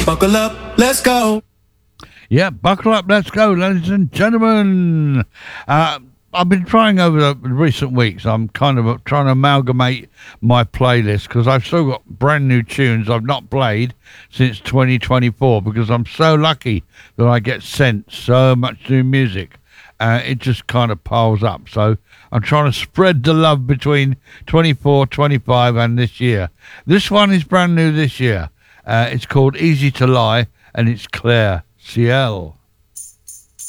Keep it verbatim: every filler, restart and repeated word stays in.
Buckle up, let's go. Yeah, buckle up, let's go, ladies and gentlemen. Uh, I've been trying over the recent weeks, I'm kind of trying to amalgamate my playlist because I've still got brand new tunes I've not played since twenty twenty-four because I'm so lucky that I get sent so much new music. Uh, it just kind of piles up. So I'm trying to spread the love between twenty-four, twenty-five and this year. This one is brand new this year. Uh, it's called Easy to Lie and it's Claire Ciel.